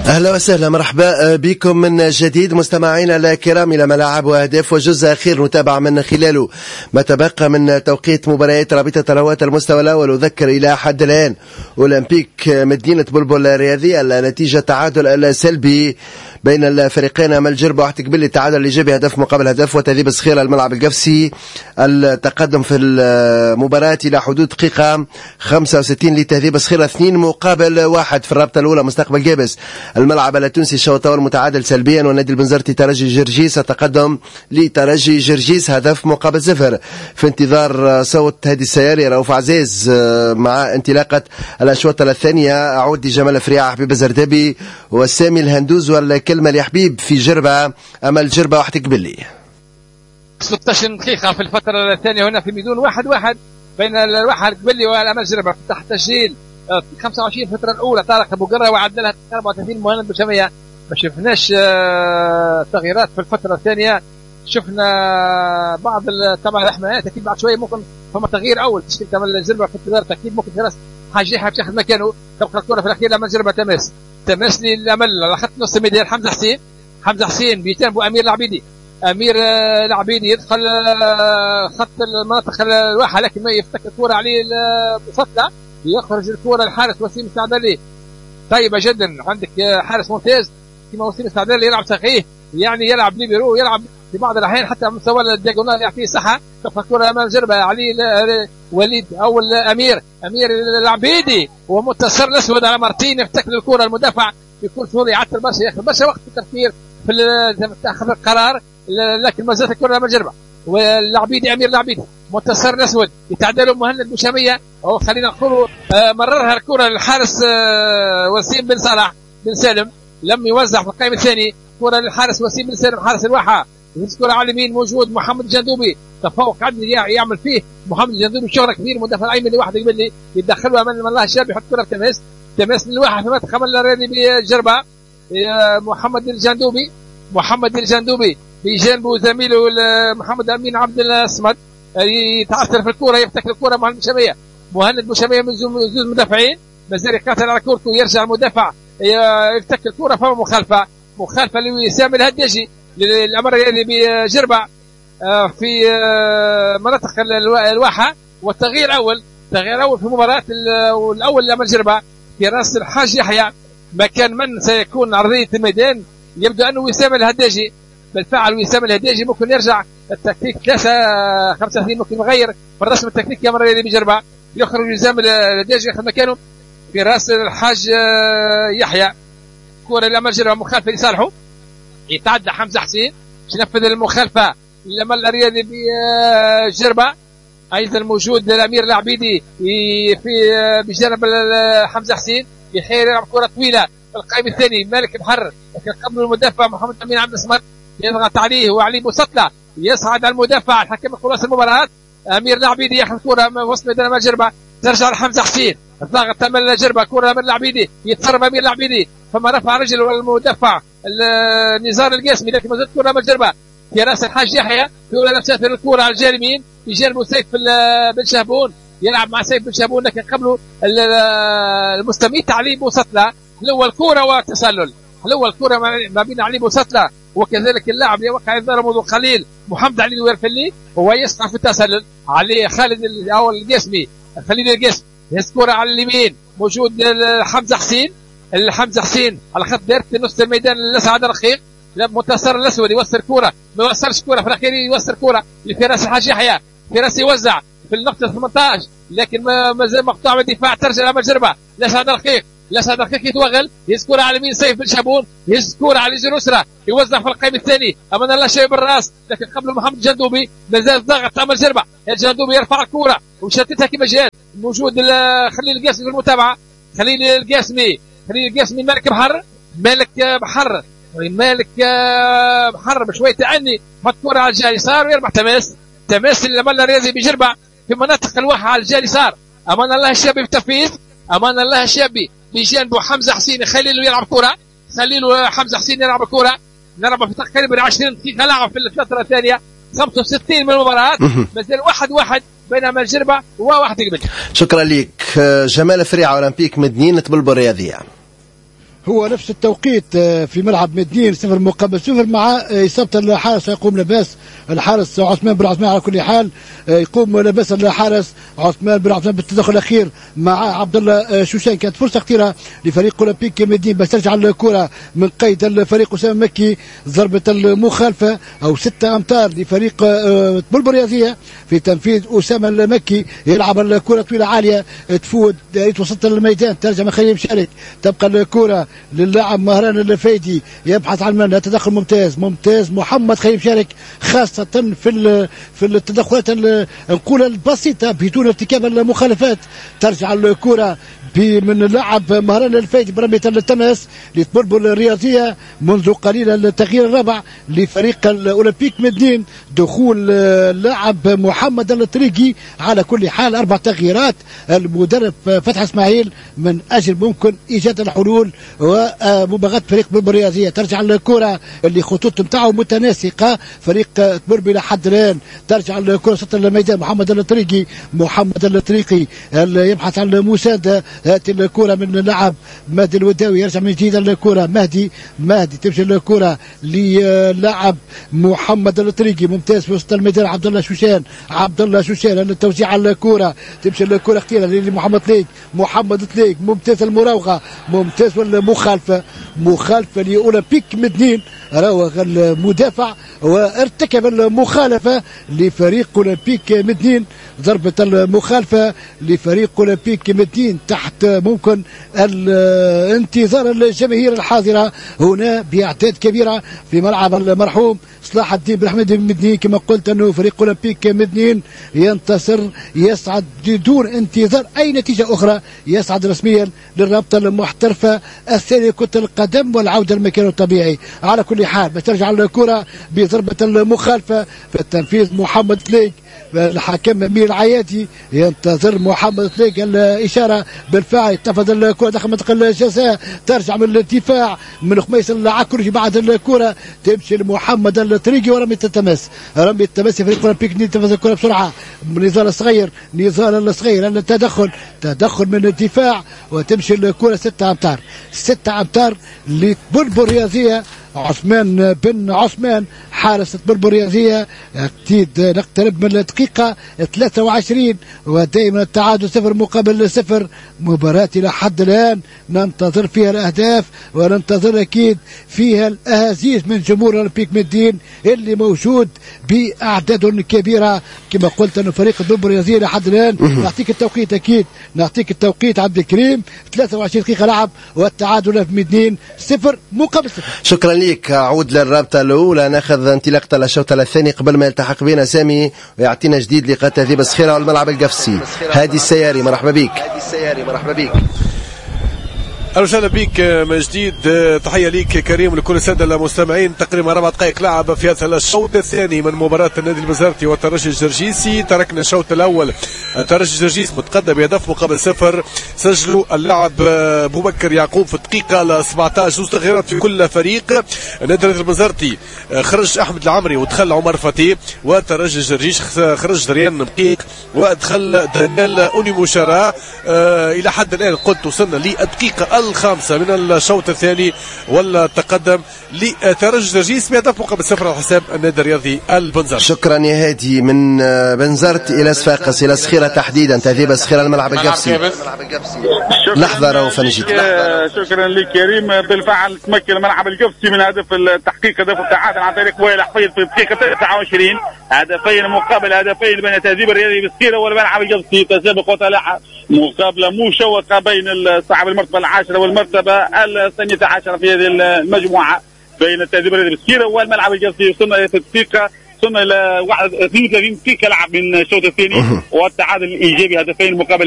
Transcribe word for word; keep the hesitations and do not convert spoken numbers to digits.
أهلا وسهلا، مرحبا بكم من جديد مستمعينا الكرام إلى ملاعب وأهداف وجزء أخير نتابع من خلاله ما تبقى من توقيت مباريات رابطة رواد المستوى الأول. أذكر إلى حد الآن أولمبيك مدينة بلبل الرياضية النتيجة تعادل السلبي بين الفريقين. أمل جربة واحد قبل التعادل الإيجابي هدف مقابل هدف، وتذيب صخيرة الملعب القفسي التقدم في المباراة إلى حدود دقيقة خمسة وستين لتهذيب صخيرة اثنين مقابل واحد في الرابطة الأولى. مستقبل جابس الملعب التونسي الشوط الأول متعادل سلبيا، والنادي البنزرتي ترجي جرجيس التقدم لترجي جرجيس هدف مقابل صفر. في انتظار صوت هادي السياري رؤوف عزيز مع انطلاقة الأشواط الثانية. أعود لجمال فريعة حبيب الزردبي والسامي الهندوز والكلمة لحبيب في جربة. أمل جربة واحد قبلي ستة عشر دقيقة في الفترة الثانية هنا في ميدون واحد واحد بين الواحد قبلي والأمل جربة تحت تسجيل خمسة وعشرين في الفترة الأولى طارق أبو قرة وعدلها أربعة وثلاثين مهند بشمية. ما شفناش تغييرات في الفترة الثانية، شفنا بعض طبعا الإحمالات أكيد بعد شوية ممكن فما تغيير أول تشكيل أمل الجربة في التغيير أكيد ممكن فراس حاجة حاجة تاخذ مكانه. تبقى الكرة في الأخير أمل جربة تماس تماس للأمل على خط نص الميدان حمزة حسين حمزة حسين بيتنبو أمير العبيدي أمير العبيدي يدخل خط المناطق الواحة لكن ما يفتك الكرة عليه بسطلة يخرج الكرة الحارس وسيم السعدلي طيبة جدا. عندك حارس ممتاز كما وسيم السعدلي يلعب سخيه يعني يلعب ليبرو يلعب في بعض الأحيان حتى مستوى الدياغونال يعطيه صحة. تبقى الكرة أمام جربة علي وليد أو أمير أمير العبيدي ومتصر الأسود على مارتين يفتكر الكرة المدافع يكون سوري يعطل برشا ياخذ برشا وقت في التفكير في اتخاذ القرار لكن ما زالت الكرة أمام جربة والعبيدي أمير العبيدي متصر الأسود يتعدلوا مهند بوشامية أو خلينا نقول آه مررها الكرة للحارس آه وسيم بن صلاح بن سالم لم يوزع في القائم الثاني كرة للحارس وسيم بن سالم حارس الواحة. الكرة على اليمين موجود محمد الجندوبي تفوق عدل يعمل فيه محمد الجندوبي شغل كبير مدافع الأيمن لواحد يقبل لي يدخلها من الله الشاب يحط كرة في تماس تماس للواحد في مدخل الرياضي بجربة آه محمد الجندوبي محمد الجندوبي بجانبه زميله محمد أمين عبد الصمد يتعثر في الكرة يفتك الكرة مهند بوشامية مهند بوشامية من زوج مدافعين مازال يقاتل على كورته يرجع المدافع يفتك الكرة فما مخالفة مخالفة لسامي الهداجي للأمر اللي بجربة في مناطق الواحة. والتغيير أول تغيير أول في مباراة الأول لأمل جربة في رأس الحاج يحيى مكان من سيكون عرضية الميدان. يبدو أنه وسام الهداجي بالفعل وسام الهداجي ممكن يرجع التكتيك ثلاثة خمسة وثلاثين ممكن يغير في الرسم التكتيكي مرة اللي بجربة يخرج وسام الهداجي ياخذ مكانه في راس الحاج يحيى. كرة لأمل جربة مخالفة لصالحه يتعدى حمزة حسين ينفذ المخالفة لأمل الرياضي بجربة أيضا موجود الأمير العبيدي في بجانب حمزة حسين يحير يلعب كرة طويلة القائم الثاني مالك محرر لكن قبل المدافع محمد أمين عبد الصمد يضغط عليه وعلي بوسطلة يصعد على المدافع الحكم خلاص المباراة. أمير العبيدي ياخذ كرة من وسط ميدان أمل جربة ترجع لحمزة حسين الضغط أمل جربة كرة أمير العبيدي يتسرب أمير العبيدي فما رفع رجل والمدافع نزار القاسمي لكن ما زالت كرة أمل جربة في راس الحاج يحيى في نفسها الكرة على الجانبين بجانبه سيف بن شهبون يلعب مع سيف بن شهبون لكن قبله المستميت علي بوسطلة الأول كرة وتسلل الأول كرة ما بين علي بوسطلة وكذلك اللاعب اللي وقع ينظر منذ قليل محمد علي الويرفلي هو يسقع في التسلل عليه خالد الأول القاسمي خليل القاسمي يسكر على اليمين موجود حمزة حسين الحمزة حسين على خط دائرة نص الميدان الأسعد رقيق متصر الأسود يوصل كرة ما يوصلش كرة في الأخير يوصل كرة لفراس الحاج يحيى فراس يوزع في النقطة ثمانية عشر لكن ما زال مقطوع من الدفاع ترجع أمل جربة الأسعد رقيق الأسعد رقيق يتوغل يذكر على اليمين سيف بن شابون يذكر على الجهة اليسرى يوزع في القائم الثاني أمان الله شيء بالراس لكن قبل محمد الجندوبي ما زال ضغط أمل جربة الجندوبي يرفع الكرة وشتتها كما جات موجود خليل القاسمي في المتابعة خليل القاسمي خليل القاسمي مالك بحر مالك بحر مالك بحر بشوية تعني حط كرة على الجهة اليسار ويربح تماس تماس الأمل الرياضي بجربة في مناطق الواحة على الجهة اليسار. أمان الله الشابي بتنفيذ أمان الله الشابي بجانبه حمزة حسين خليله يلعب كرة خليله حمزة حسين يلعب كرة نلعب في تقريبا عشرين دقيقة لعب في الفترة الثانية خمسة وستين من المباراة مثل واحد واحد بين أمل جربة وواحد يقبل. شكرا لك جمال فريعة أولمبيك مدينة بلبل الرياضية. هو نفس التوقيت في ملعب مدنين صفر مقابل صفر مع إصابة الحارس يقوم لباس الحارس عثمان بن عثمان. على كل حال يقوم لباس الحارس عثمان بن عثمان بالتدخل الأخير مع عبد الله شوشان. كانت فرصة كثيرة لفريق أولمبيك مدنين باش ترجع الكرة من قيد الفريق أسامة مكي. ضربة المخالفة أو ستة أمتار لفريق بلبل رياضية في تنفيذ أسامة المكي. يلعب الكرة طويلة عالية تفوت وسط الميدان ترجع من خليل مشارك. تبقى الكرة للاعب مهران الفايدي يبحث عن من تدخل ممتاز ممتاز محمد خليل مشارك خاصة في في التدخلات نقول البسيطة بدون ارتكاب المخالفات. ترجع الكرة من اللاعب مهران الفايدي برمية التماس لتبلبل الرياضية. منذ قليل التغيير الرابع لفريق الأولمبيك مدنين دخول اللاعب محمد الطريقي. على كل حال أربع تغييرات المدرب فتح اسماعيل من أجل ممكن إيجاد الحلول ومباغاة فريق بلبل الرياضية. ترجع الكرة اللي خطوط نتاعو متناسقة فريق بلبل إلى حد الآن. ترجع الكرة وسط الميدان محمد الطريقي محمد الطريقي يبحث عن مساندة. هاتي الكرة من اللاعب مهدي الوداوي يرجع من جديد الكرة مهدي مهدي تمشي الكرة للاعب محمد الطريقي ممتاز في وسط الميدان. عبد الله شوشان عبد الله شوشان التوزيع على الكرة تمشي الكرة اختيارا لمحمد تليق محمد تليق ممتاز المراوغة ممتاز والمخالفة مخالفة لأولمبيك مدنين. راوغ المدافع وارتكب المخالفة لفريق أولمبيك مدنين. ضربة المخالفة لفريق أولمبيك مدنين تحت ممكن الانتظار الجماهير الحاضرة هنا بأعداد كبيرة في ملعب المرحوم صلاح الدين بن حميد المدني. كما قلت أنه فريق أولمبيك مدنين ينتصر يصعد بدون انتظار أي نتيجة أخرى يصعد رسميا للرابطة المحترفة الثانية كرة القدم والعودة لمكانه الطبيعي. على كل حال بترجع الكرة بضربة المخالفة في التنفيذ محمد تليق. الحكم أمير العيادي ينتظر محمد تليق الإشارة بالفعل. تنفذ الكرة داخل منطقة الجزاء ترجع من الدفاع من خميس العكرجي بعد الكرة تمشي لمحمد الطريقي ورمية التماس رمية التماس فريق أولمبيك تنفذ الكرة بسرعة. نزال الصغير نزال الصغير التدخل تدخل من الدفاع وتمشي الكرة ستة أمتار ستة أمتار لبلبل رياضية. عثمان بن عثمان حارس بلبل الرياضية. أكيد نقترب من الدقيقة ثلاثة وعشرين ودائما التعادل صفر مقابل صفر. مباراة إلى حد الآن ننتظر فيها الأهداف وننتظر أكيد فيها الأهازيز من جمهور أولمبيك مدين اللي موجود بأعداد كبيرة. كما قلت أنه فريق بلبل الرياضية إلى حد الآن نعطيك التوقيت أكيد نعطيك التوقيت عبد الكريم ثلاثة وعشرين دقيقة لعب والتعادل في مدين صفر مقابل صفر. شكرا لك. أعود للرابطة الأولى ناخذ انطلاقة الشوط الثاني قبل ما يلتحق بنا سامي ويعطينا جديد لقاء تهذيب الصخيرة والملعب القفصي. هادي السياري مرحبا بك. هادي السياري مرحبا بك. اهلا وسهلا بك من جديد. تحيه ليك كريم ولكل الساده المستمعين. تقريبا اربع دقائق لعب في هذا الشوط الثاني من مباراه النادي البزرتي والترجي الجرجيسي. تركنا الشوط الاول الترجي الجرجيسي متقدم بهدف مقابل صفر. سجلوا اللاعب بوبكر يعقوب في الدقيقه ال سبعة عشر جوز تغييرات في كل فريق. النادي البزرتي خرج احمد العمري ودخل عمر فتيح والترجي الجرجيسي خرج دريان مقيق ودخل دانيال اوني مشاراه. الى حد الان قلت وصلنا للدقيقه الخامسة من الشوط الثاني والتقدم لترجي الجرجيس بهدف مقابل صفر على حساب النادي الرياضي البنزرت. شكرا يا هادي. من بنزرت الى صفاقس الى صخيرة تحديدا تهذيب صخيرة الملعب القفصي. لحظة رؤوف نجيك. شكرا لك كريم. بالفعل تمكن الملعب القفصي من هدف التحقيق هدف التعادل عن طريق وائل حفيظ في الدقيقة تسعة وعشرين. هدفين مقابل هدفين بين تهذيب الرياضي بصخيرة والملعب القفصي. تسابق وتلاحق مقابلة مشوقة بين صاحب المرتبة العاشرة والمرتبة الثانية عشرة في هذه المجموعة بين التهذيب الرياضي بصخيرة والملعب القفصي. وصلنا إلى الدقيقة وصلنا إلى اثنين وثلاثين دقيقة لعب من الشوط الثاني والتعادل الإيجابي هدفين مقابل